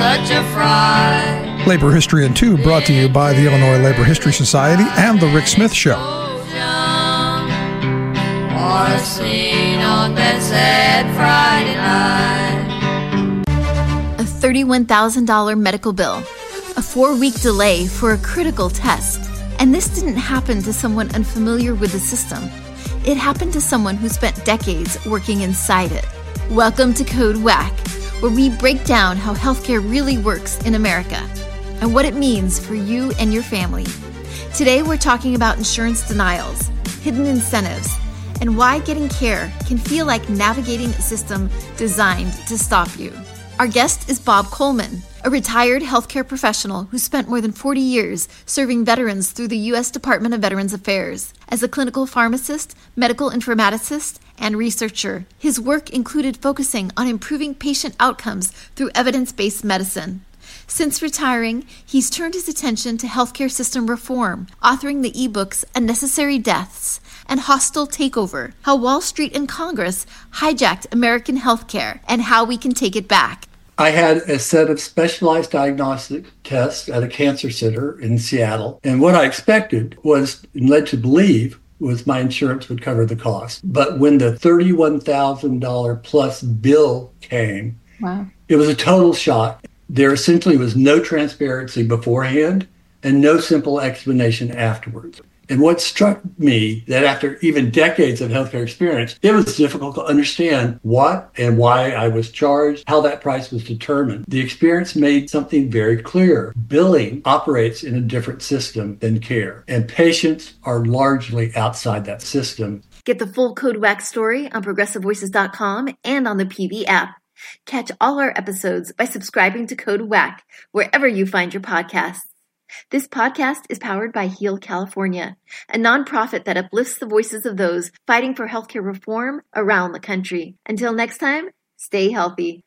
such a fright. Labor History in 2 brought to you by the Illinois Labor History Society and The Rick Smith Show. What a scene on that sad Friday night. A $31,000 medical bill, a 4-week delay for a critical test. And this didn't happen to someone unfamiliar with the system. It happened to someone who spent decades working inside it. Welcome to Code WACK, where we break down how healthcare really works in America and what it means for you and your family. Today, we're talking about insurance denials, hidden incentives, and why getting care can feel like navigating a system designed to stop you. Our guest is Bob Coleman, a retired healthcare professional who spent more than 40 years serving veterans through the U.S. Department of Veterans Affairs. As a clinical pharmacist, medical informaticist, and researcher, his work included focusing on improving patient outcomes through evidence-based medicine. Since retiring, he's turned his attention to healthcare system reform, authoring the ebooks Unnecessary Deaths and Hostile Takeover, How Wall Street and Congress Hijacked American Healthcare and How We Can Take It Back. I had a set of specialized diagnostic tests at a cancer center in Seattle. And what I expected was, and led to believe, was my insurance would cover the cost. But when the $31,000 plus bill came, wow, it was a total shock. There essentially was no transparency beforehand and no simple explanation afterwards. And what struck me, that after even decades of healthcare experience, it was difficult to understand what and why I was charged, how that price was determined. The experience made something very clear. Billing operates in a different system than care, and patients are largely outside that system. Get the full Code WACK story on ProgressiveVoices.com and on the PV app. Catch all our episodes by subscribing to Code WACK wherever you find your podcasts. This podcast is powered by Heal California, a nonprofit that uplifts the voices of those fighting for healthcare reform around the country. Until next time, stay healthy.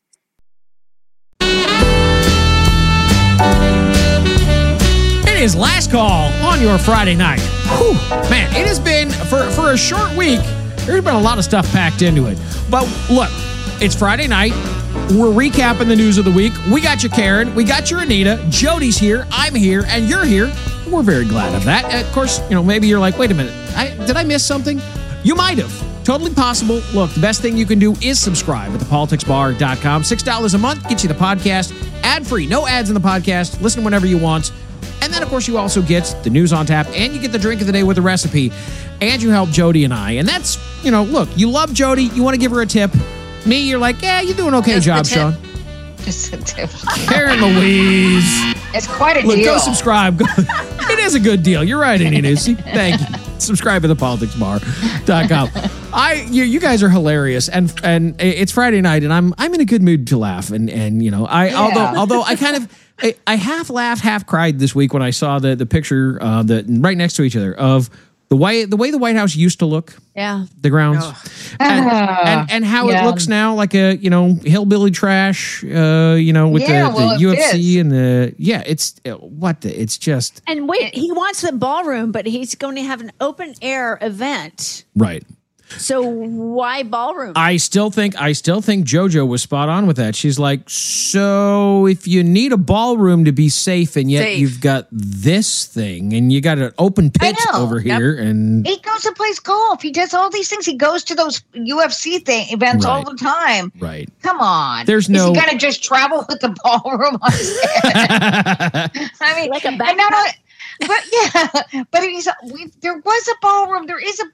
It is Last Call on your Friday night. Whew, man, it has been, for a short week, there's been a lot of stuff packed into it. But look, it's Friday night. We're recapping the news of the week. We got you, Karen. We got you, Anita. Jody's here. I'm here. And you're here. We're very glad of that. Of course, maybe you're like, wait a minute. Did I miss something? You might have. Totally possible. Look, the best thing you can do is subscribe at thepoliticsbar.com. $6 a month gets you the podcast ad-free. No ads in the podcast. Listen whenever you want. And then, of course, you also get the news on tap, and you get the drink of the day with a recipe. And you help Jody and I. And that's, look, you love Jody. You want to give her a tip. Me, you're like, yeah, you're doing okay job, Sean. Just a tip. Karen Louise. It's quite a Look, deal. go subscribe. It is a good deal. You're right, Anita. Thank you. Subscribe at thepoliticsbar.com. You guys are hilarious, and it's Friday night, and I'm in a good mood to laugh, and although I kind of I half laughed, half cried this week when I saw the picture right next to each other of the way the White House used to look. Yeah. The grounds. And how it looks now, like a, hillbilly trash, with the UFC and it's just. And wait, he wants the ballroom, but he's going to have an open air event. Right. So why ballroom? I still think JoJo was spot on with that. She's like, so if you need a ballroom to be safe, and yet you've got this thing, and you got an open pit over here, and he goes and plays golf. He does all these things. He goes to those UFC events all the time. Right. Come on. There's Is no. he gonna just travel with the ballroom on his head? I mean, like a backpack. But there was a ballroom. There is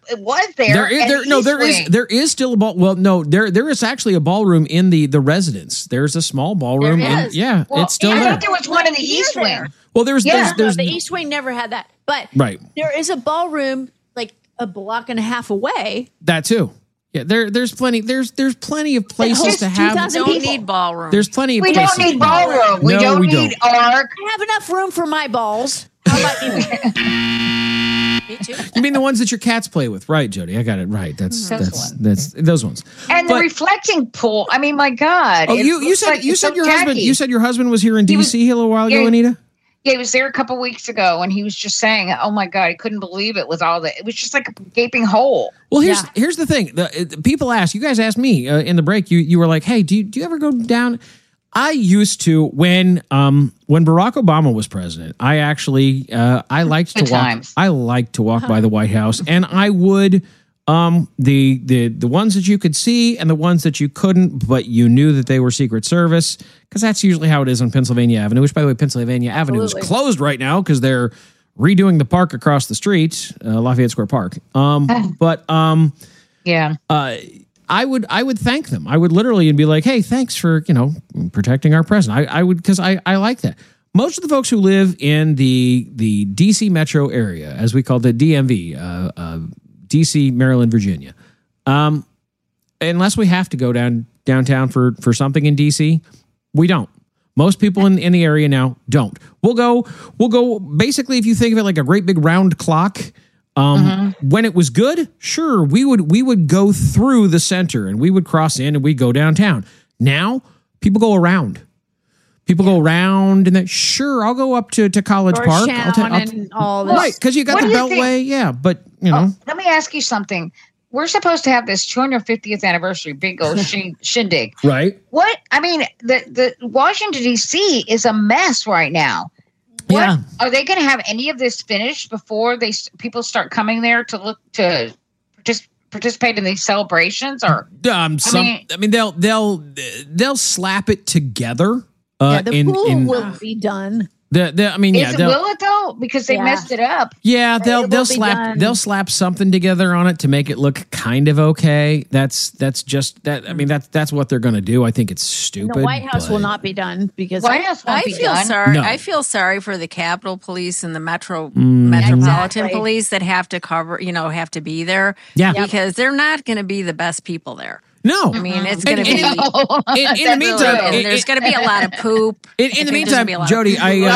still a ball. Well, no, there is actually a ballroom in the residence. There's a small ballroom. It's still there. I thought there was one in the East Wing. Well, there's the East Wing never had that, but there is a ballroom like a block and a half away. That too. Yeah, there's plenty. There's plenty of places to have. We don't need ballroom. There's plenty of. We places don't need ballroom. We don't need ARC. I have enough room for my balls. How about you? Me too. You mean the ones that your cats play with, right, Jody? I got it right. That's those ones. And the reflecting pool. I mean, my God. Oh, you said your husband. You said your husband was here in DC a little while ago, Anita. Yeah, he was there a couple weeks ago, and he was just saying, "Oh my God, I couldn't believe it with all the. It was just like a gaping hole." Well, here's the thing. People ask. You guys asked me in the break. You were like, "Hey, do you ever go down?" I used to when Barack Obama was president. I actually I liked to walk. I liked to walk by the White House, and I would the ones that you could see and the ones that you couldn't, but you knew that they were Secret Service, because that's usually how it is on Pennsylvania Avenue. Which, by the way, Pennsylvania Avenue is closed right now because they're redoing the park across the street, Lafayette Square Park. Yeah. I would thank them. I would literally be like, hey, thanks for, protecting our president. I would, because I like that. Most of the folks who live in the DC metro area, as we call the DMV, DC, Maryland, Virginia, unless we have to go downtown for something in DC, we don't. Most people in the area now don't. We'll go basically, if you think of it like a great big round clock. When it was good, sure, we would go through the center and we would cross in and we'd go downtown. Now, people go around. And then, sure, I'll go up to College Park. And all this. Right, because you got the Beltway. Yeah, but, let me ask you something. We're supposed to have this 250th anniversary big old shindig. Right. What? I mean, the Washington, D.C. is a mess right now. Yeah. Are they going to have any of this finished before people start coming there to look to participate in these celebrations? Or they'll slap it together. The pool will be done. Will it though? Because they messed it up. Yeah, they'll slap something together on it to make it look kind of okay. That's just that. I mean, that's what they're going to do. I think it's stupid. The White House will not be done because I feel sorry for the Capitol Police and the Metropolitan Police that have to have to be there. Yeah, because they're not going to be the best people there. No, I mean it's going to be. In the meantime, there's going to be a lot of poop. In the meantime, Jody,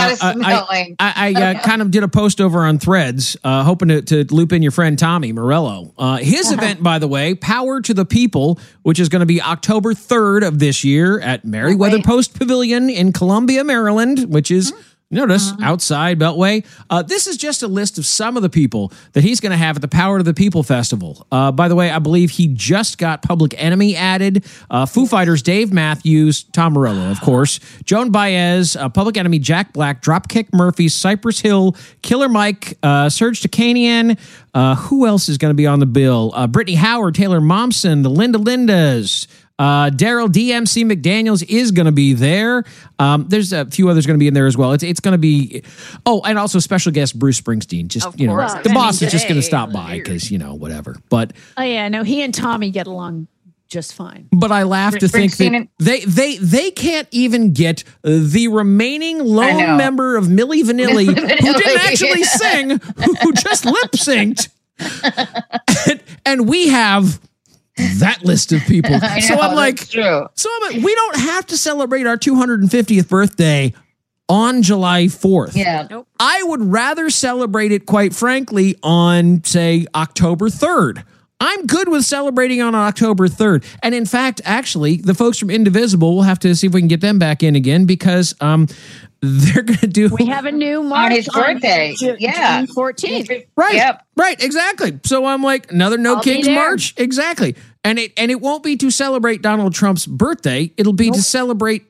I kind of did a post over on Threads, hoping to loop in your friend Tommy Morello. His event, by the way, Power to the People, which is going to be October 3rd of this year at Merriweather Post Pavilion in Columbia, Maryland, which is. Notice, outside Beltway. This is just a list of some of the people that he's going to have at the Power to the People Festival. By the way, I believe he just got Public Enemy added. Foo Fighters, Dave Matthews, Tom Morello, of course. Joan Baez, Public Enemy, Jack Black, Dropkick Murphys, Cypress Hill, Killer Mike, Serge Takanian. Who else is going to be on the bill? Brittany Howard, Taylor Momsen, the Linda Lindas. Daryl DMC McDaniels is going to be there. There's a few others going to be in there as well. It's going to be, and also special guest Bruce Springsteen. Just the boss is just going to stop by because whatever. But he and Tommy get along just fine. But I laugh to think that they can't even get the remaining lone member of Milli Vanilli who didn't actually sing, who just lip synced, and we have. That list of people. I'm like, we don't have to celebrate our 250th birthday on July 4th. Yeah. Nope. I would rather celebrate it, quite frankly, on, say, October 3rd. I'm good with celebrating on October 3rd. And in fact, actually, the folks from Indivisible, we'll have to see if we can get them back in again because they're going to do... We have a new march on his birthday. June 14th. Right. Yep. Right, exactly. So I'm like, another No Kings March? Exactly. And it won't be to celebrate Donald Trump's birthday. It'll be to celebrate